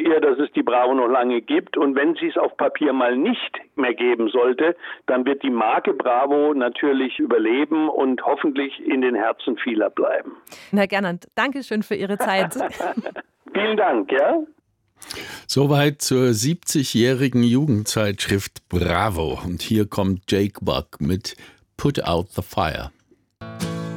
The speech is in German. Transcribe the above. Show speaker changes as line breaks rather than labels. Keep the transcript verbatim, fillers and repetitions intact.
ihr, dass es die Bravo noch lange gibt. Und wenn sie es auf Papier mal nicht mehr geben sollte, dann wird die Marke Bravo natürlich überleben und hoffentlich in den Herzen vieler bleiben.
Herr Gernand, danke schön für Ihre Zeit.
Vielen Dank, ja.
Soweit zur siebzigjährigen Jugendzeitschrift Bravo. Und hier kommt Jake Buck mit Put Out the Fire.